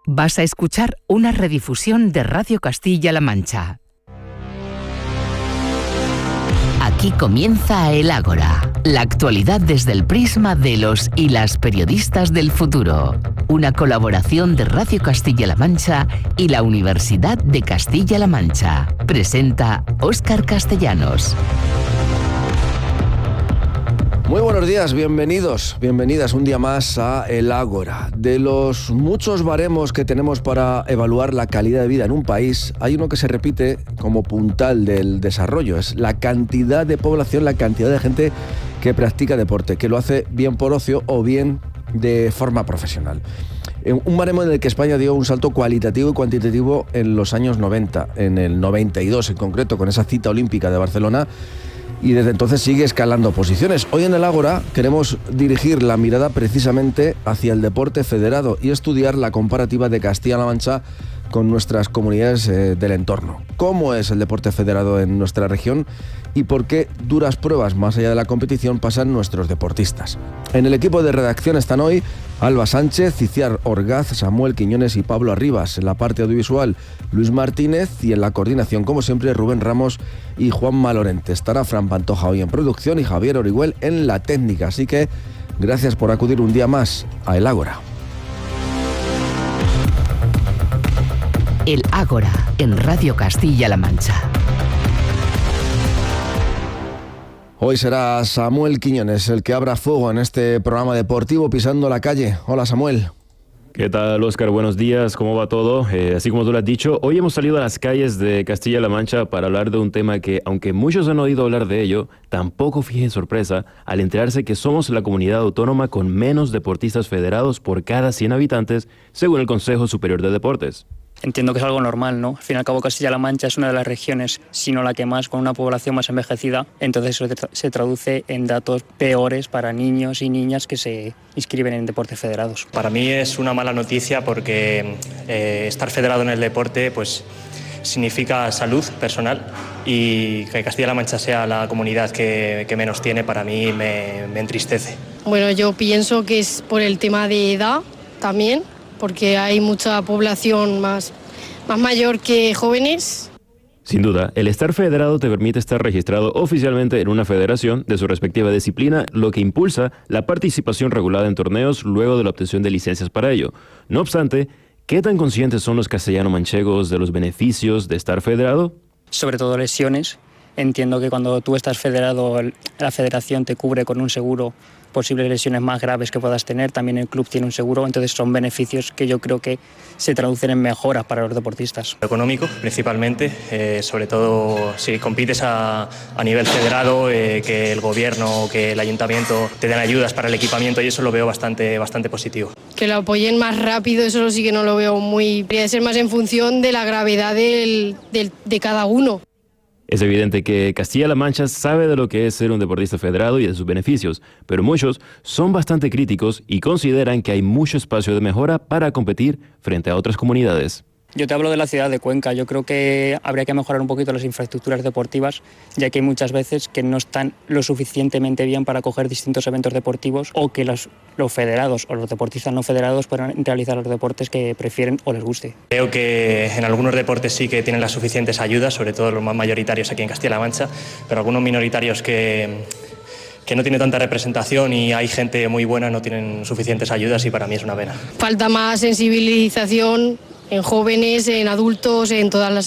Vas a escuchar una redifusión de Radio Castilla-La Mancha. Aquí comienza El Ágora, la actualidad desde el prisma de los y las periodistas del futuro. Una colaboración de Radio Castilla-La Mancha y la Universidad de Castilla-La Mancha. Presenta Óscar Castellanos. Muy buenos días, bienvenidas un día más a El Ágora. De los muchos baremos que tenemos para evaluar la calidad de vida en un país, hay uno que se repite como puntal del desarrollo. Es la cantidad de población, la cantidad de gente que practica deporte, que lo hace bien por ocio o bien de forma profesional. Un baremo en el que España dio un salto cualitativo y cuantitativo en los años 90, en el 92 en concreto, con esa cita olímpica de Barcelona, y desde entonces sigue escalando posiciones. Hoy en El Ágora queremos dirigir la mirada precisamente hacia el deporte federado y estudiar la comparativa de Castilla-La Mancha con nuestras comunidades del entorno. ¿Cómo es el deporte federado en nuestra región y por qué duras pruebas más allá de la competición pasan nuestros deportistas? En el equipo de redacción están hoy Alba Sánchez, Iciar Orgaz, Samuel Quiñones y Pablo Arribas. En la parte audiovisual, Luis Martínez, y en la coordinación, como siempre, Rubén Ramos y Juanma Lorente. Estará Fran Pantoja hoy en producción y Javier Orihuel en la técnica. Así que gracias por acudir un día más a El Ágora. El Ágora, en Radio Castilla-La Mancha. Hoy será Samuel Quiñones el que abra fuego en este programa deportivo Pisando la Calle. Hola, Samuel. ¿Qué tal, Óscar? Buenos días, ¿cómo va todo? Así como tú lo has dicho, hoy hemos salido a las calles de Castilla-La Mancha para hablar de un tema que, aunque muchos han oído hablar de ello, tampoco fije sorpresa al enterarse que somos la comunidad autónoma con menos deportistas federados por cada 100 habitantes, según el Consejo Superior de Deportes. Entiendo que es algo normal, ¿no? Al fin y al cabo, Castilla-La Mancha es una de las regiones, si no la que más, con una población más envejecida. Entonces eso se traduce en datos peores para niños y niñas que se inscriben en deportes federados. Para mí es una mala noticia porque estar federado en el deporte pues significa salud personal, y que Castilla-La Mancha sea la comunidad que menos tiene, para mí me entristece. Bueno, yo pienso que es por el tema de edad también, porque hay mucha población más mayor que jóvenes. Sin duda, el estar federado te permite estar registrado oficialmente en una federación de su respectiva disciplina, lo que impulsa la participación regulada en torneos luego de la obtención de licencias para ello. No obstante, ¿qué tan conscientes son los castellano-manchegos de los beneficios de estar federado? Sobre todo lesiones. Entiendo que cuando tú estás federado, la federación te cubre con un seguro posibles lesiones más graves que puedas tener. También el club tiene un seguro, entonces son beneficios que yo creo que se traducen en mejoras para los deportistas. Económico, principalmente, sobre todo si compites a nivel federado, que el gobierno o que el ayuntamiento te den ayudas para el equipamiento, y eso lo veo bastante positivo. Que lo apoyen más rápido, eso sí que no lo veo muy... Debería ser más en función de la gravedad de cada uno. Es evidente que Castilla-La Mancha sabe de lo que es ser un deportista federado y de sus beneficios, pero muchos son bastante críticos y consideran que hay mucho espacio de mejora para competir frente a otras comunidades. Yo te hablo de la ciudad de Cuenca. Yo creo que habría que mejorar un poquito las infraestructuras deportivas, ya que hay muchas veces que no están lo suficientemente bien para acoger distintos eventos deportivos, o que los federados o los deportistas no federados puedan realizar los deportes que prefieren o les guste. Creo que en algunos deportes sí que tienen las suficientes ayudas, sobre todo los más mayoritarios aquí en Castilla-La Mancha, pero algunos minoritarios que no tiene tanta representación y hay gente muy buena, no tienen suficientes ayudas, y para mí es una pena. Falta más sensibilización en jóvenes, en adultos, en todas las